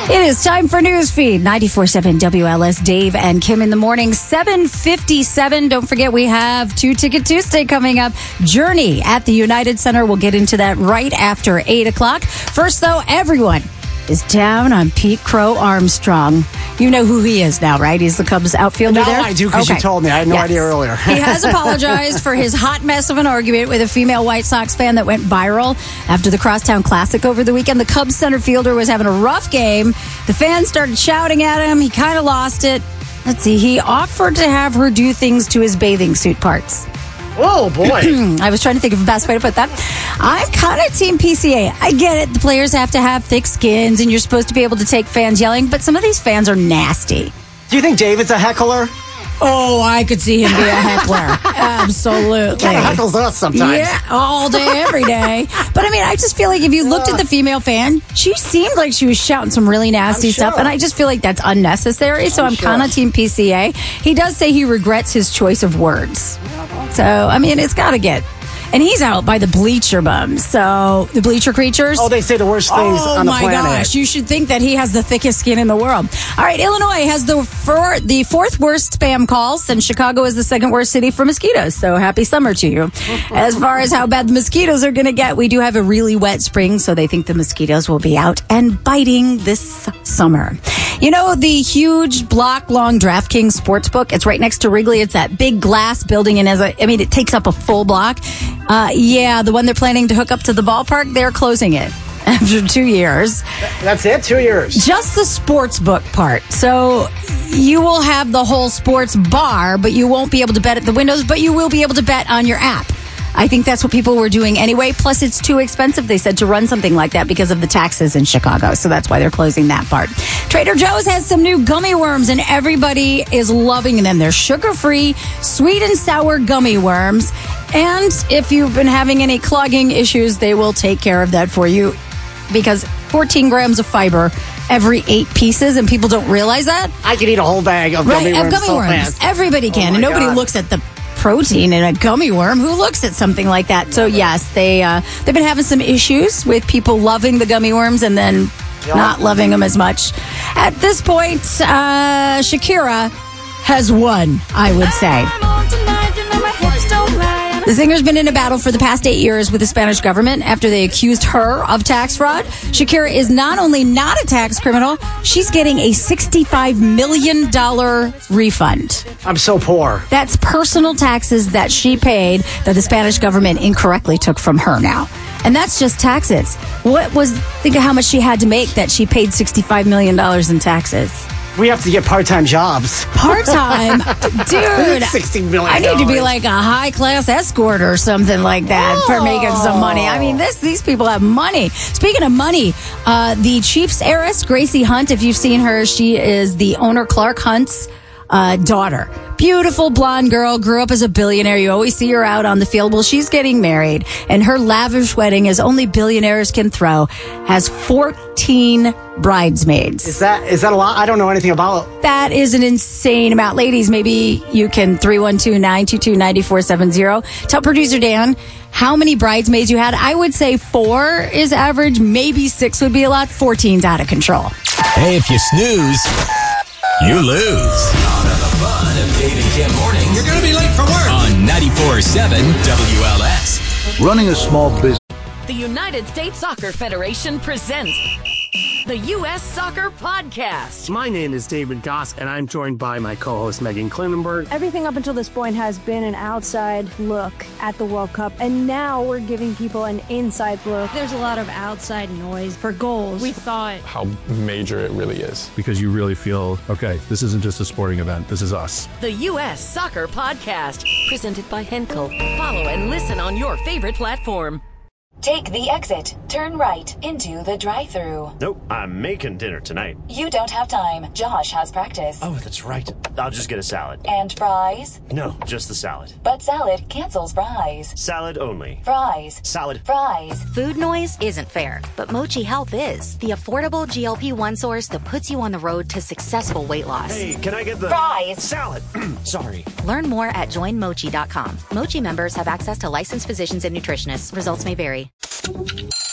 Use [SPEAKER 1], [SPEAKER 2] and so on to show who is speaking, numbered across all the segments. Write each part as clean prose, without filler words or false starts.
[SPEAKER 1] It is time for Newsfeed. 94.7 WLS, Dave and Kim in the morning. 7:57. Don't forget we have Two Ticket Tuesday coming up. Journey at the United Center. We'll get into that right after 8 o'clock. First, though, everyone is down on Pete Crow Armstrong. You know who he is now, right? He's the Cubs outfielder there?
[SPEAKER 2] No, I do, because you told me. I had no idea earlier.
[SPEAKER 1] He has apologized for his hot mess of an argument with a female White Sox fan that went viral after the Crosstown Classic over the weekend. The Cubs center fielder was having a rough game. The fans started shouting at him. He kind of lost it. Let's see. He offered to have her do things to his bathing suit parts.
[SPEAKER 2] Oh, boy.
[SPEAKER 1] I was trying to think of the best way to put that. I'm kind of team PCA. I get it. The players have to have thick skins, and you're supposed to be able to take fans yelling, but some of these fans are nasty.
[SPEAKER 2] Do you think David's a heckler?
[SPEAKER 1] Oh, I could see him be a heckler. Absolutely.
[SPEAKER 2] Kind of heckles us sometimes.
[SPEAKER 1] Yeah, all day, every day. But I mean, I just feel like if you looked at the female fan, she seemed like she was shouting some really nasty stuff, and I just feel like that's unnecessary. So I'm kind of team PCA. He does say he regrets his choice of words. So, I mean, it's got to get. And he's out by the bleacher bums. So, the bleacher creatures.
[SPEAKER 2] Oh, they say the worst things on the planet.
[SPEAKER 1] Oh, my gosh. You should think that he has the thickest skin in the world. All right, Illinois has the fourth worst spam calls, and Chicago is the second worst city for mosquitoes. So, happy summer to you. As far as how bad the mosquitoes are going to get, we do have a really wet spring, so they think the mosquitoes will be out and biting this summer. You know, the huge block-long DraftKings Sportsbook, it's right next to Wrigley. It's that big glass building, and it takes up a full block. The one they're planning to hook up to the ballpark, they're closing it after 2 years.
[SPEAKER 2] That's it? 2 years?
[SPEAKER 1] Just the sports book part. So you will have the whole sports bar, but you won't be able to bet at the windows, but you will be able to bet on your app. I think that's what people were doing anyway. Plus, it's too expensive, they said, to run something like that because of the taxes in Chicago. So that's why they're closing that part. Trader Joe's has some new gummy worms, and everybody is loving them. They're sugar-free, sweet and sour gummy worms. And if you've been having any clogging issues, they will take care of that for you because 14 grams of fiber every 8 pieces, and people don't realize that.
[SPEAKER 2] I could eat a whole bag of gummy worms.
[SPEAKER 1] Gummy worms. Fast. Everybody can, and nobody looks at the protein in a gummy worm. Who looks at something like that? So yes, they've been having some issues with people loving the gummy worms and then not loving them as much. At this point, Shakira has won, I would say. The singer's been in a battle for the past 8 years with the Spanish government after they accused her of tax fraud. Shakira is not only not a tax criminal, she's getting a $65 million refund.
[SPEAKER 2] I'm so poor.
[SPEAKER 1] That's personal taxes that she paid that the Spanish government incorrectly took from her now. And that's just taxes. Think of how much she had to make that she paid $65 million in taxes.
[SPEAKER 2] We have to get part-time jobs.
[SPEAKER 1] Part-time? Dude.
[SPEAKER 2] $60 million.
[SPEAKER 1] I need to be like a high-class escort or something like that for making some money. I mean, these people have money. Speaking of money, the Chiefs heiress, Gracie Hunt, if you've seen her, she is the owner Clark Hunt's daughter. Beautiful blonde girl, grew up as a billionaire. You always see her out on the field. Well, she's getting married, and her lavish wedding, as only billionaires can throw, has 14 bridesmaids.
[SPEAKER 2] Is that a lot? I don't know anything about it.
[SPEAKER 1] That is an insane amount. Ladies, maybe you can 312-922-9470. Tell producer Dan how many bridesmaids you had. I would say 4 is average. Maybe 6 would be a lot. 14's out of control.
[SPEAKER 3] Hey, if you snooze, you lose. Fun of Dave and Kim mornings.
[SPEAKER 4] You're going to be late for work.
[SPEAKER 3] On 94.7 WLS.
[SPEAKER 5] Running a small business.
[SPEAKER 6] The United States Soccer Federation presents the U.S. Soccer Podcast.
[SPEAKER 7] My name is David Goss, and I'm joined by my co-host Megan Klinenberg.
[SPEAKER 8] Everything up until this point has been an outside look at the World Cup, and now we're giving people an inside look.
[SPEAKER 9] There's a lot of outside noise for goals. We thought
[SPEAKER 10] how major it really is.
[SPEAKER 11] Because you really feel, okay, this isn't just a sporting event, this is us.
[SPEAKER 6] The U.S. Soccer Podcast, presented by Henkel. Follow and listen on your favorite platform.
[SPEAKER 12] Take the exit. Turn right into the drive-thru.
[SPEAKER 13] Nope, I'm making dinner tonight.
[SPEAKER 12] You don't have time. Josh has practice.
[SPEAKER 13] Oh, that's right. I'll just get a salad.
[SPEAKER 12] And fries?
[SPEAKER 13] No, just the salad.
[SPEAKER 12] But salad cancels fries.
[SPEAKER 13] Salad only.
[SPEAKER 12] Fries.
[SPEAKER 13] Salad.
[SPEAKER 12] Fries.
[SPEAKER 14] Food noise isn't fair, but Mochi Health is. The affordable GLP-1 source that puts you on the road to successful weight loss.
[SPEAKER 13] Hey, can I get the
[SPEAKER 12] fries?
[SPEAKER 13] Salad. Sorry.
[SPEAKER 14] Learn more at joinmochi.com. Mochi members have access to licensed physicians and nutritionists. Results may vary.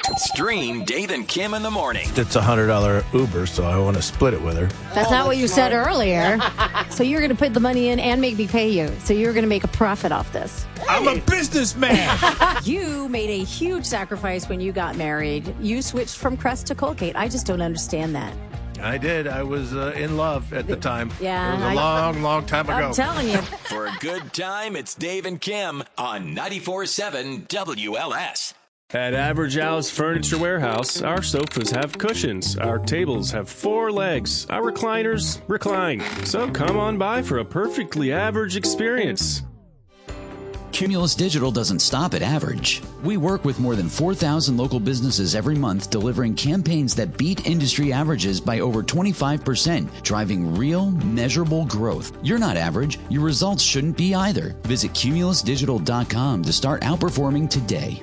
[SPEAKER 3] Stream Dave and Kim in the morning.
[SPEAKER 4] It's a $100 Uber, so I want to split it with her.
[SPEAKER 1] That's not what you said earlier. So you're going to put the money in and make me pay you. So you're going to make a profit off this.
[SPEAKER 4] I'm a businessman.
[SPEAKER 1] You made a huge sacrifice when you got married. You switched from Crest to Colgate. I just don't understand that.
[SPEAKER 4] I did. I was in love at the time.
[SPEAKER 1] Yeah.
[SPEAKER 4] It was a long time ago.
[SPEAKER 1] I'm telling you.
[SPEAKER 3] For a good time, it's Dave and Kim on 94.7 WLS.
[SPEAKER 5] At Average Al's Furniture Warehouse, our sofas have cushions, our tables have 4 legs, our recliners recline. So come on by for a perfectly average experience.
[SPEAKER 15] Cumulus Digital doesn't stop at average. We work with more than 4,000 local businesses every month, delivering campaigns that beat industry averages by over 25%, driving real, measurable growth. You're not average. Your results shouldn't be either. Visit cumulusdigital.com to start outperforming today.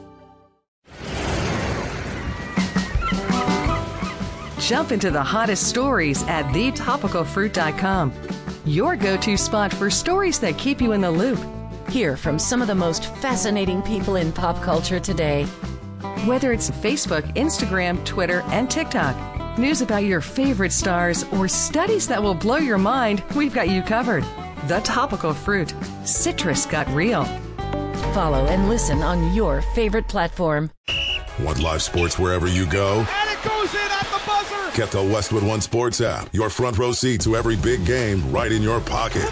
[SPEAKER 16] Jump into the hottest stories at thetopicalfruit.com. Your go-to spot for stories that keep you in the loop. Hear from some of the most fascinating people in pop culture today. Whether it's Facebook, Instagram, Twitter, and TikTok, news about your favorite stars, or studies that will blow your mind, we've got you covered. The Topical Fruit. Citrus got real. Follow and listen on your favorite platform.
[SPEAKER 17] Want live sports wherever you go?
[SPEAKER 18] And it goes in at the buzzer!
[SPEAKER 17] Get the Westwood One Sports app. Your front row seat to every big game right in your pocket.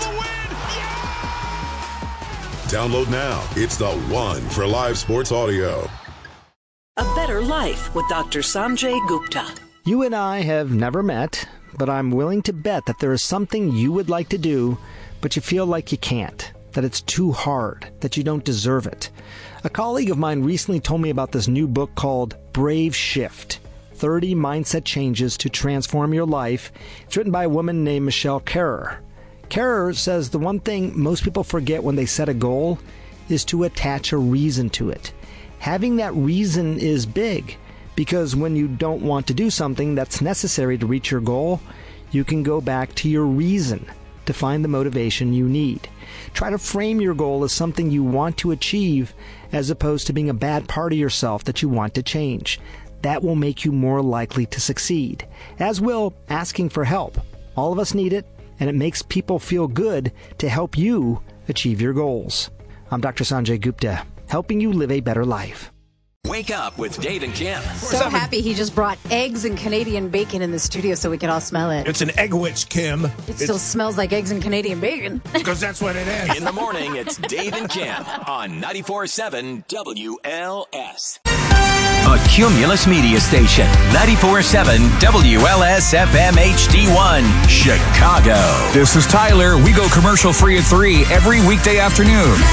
[SPEAKER 17] Download now. It's the one for live sports audio.
[SPEAKER 19] A Better Life with Dr. Sanjay Gupta.
[SPEAKER 2] You and I have never met, but I'm willing to bet that there is something you would like to do, but you feel like you can't, that it's too hard, that you don't deserve it. A colleague of mine recently told me about this new book called Brave Shift, 30 Mindset Changes to Transform Your Life. It's written by a woman named Michelle Kerrer. Kerrer says the one thing most people forget when they set a goal is to attach a reason to it. Having that reason is big, because when you don't want to do something that's necessary to reach your goal, you can go back to your reason to find the motivation you need. Try to frame your goal as something you want to achieve as opposed to being a bad part of yourself that you want to change. That will make you more likely to succeed, as will asking for help. All of us need it, and it makes people feel good to help you achieve your goals. I'm Dr. Sanjay Gupta, helping you live a better life.
[SPEAKER 3] Wake up with Dave and Kim.
[SPEAKER 1] So happy he just brought eggs and Canadian bacon in the studio so we can all smell it.
[SPEAKER 4] It's an egg witch, Kim.
[SPEAKER 1] It still smells like eggs and Canadian bacon.
[SPEAKER 4] Because that's what it is.
[SPEAKER 3] In the morning, it's Dave and Kim on 94.7 WLS. A Cumulus Media Station, 94.7 WLS FM HD1, Chicago.
[SPEAKER 20] This is Tyler. We go commercial free at 3 every weekday afternoon.